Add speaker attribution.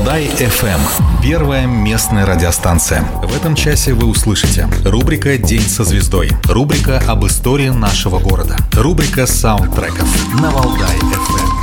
Speaker 1: Валдай-ФМ. Первая местная радиостанция. В этом часе вы услышите рубрика «День со звездой», рубрика об истории нашего города, рубрика саундтреков на Валдай-ФМ.